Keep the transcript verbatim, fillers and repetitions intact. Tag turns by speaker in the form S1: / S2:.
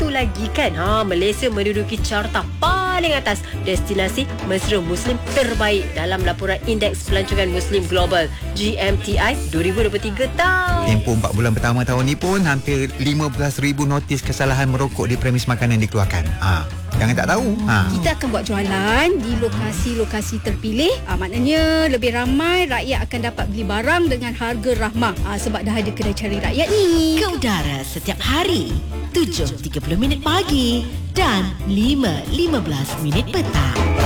S1: satu lagi kan, ha, Malaysia menduduki carta paling atas destinasi mesra Muslim terbaik dalam laporan Indeks Pelancongan Muslim Global G M T I dua ribu dua puluh tiga tau.
S2: Tempoh empat bulan pertama tahun ni pun hampir lima belas ribu notis kesalahan merokok di premis makanan dikeluarkan. Ha, jangan tak tahu. Ha.
S3: Kita akan buat jualan di lokasi-lokasi terpilih. Ha, maknanya lebih ramai rakyat akan dapat beli barang dengan harga rahmah. Ha, sebab dah ada kedai cari rakyat ni.
S4: Ke udara setiap hari tujuh tiga puluh minit pagi dan lima lima belas minit petang.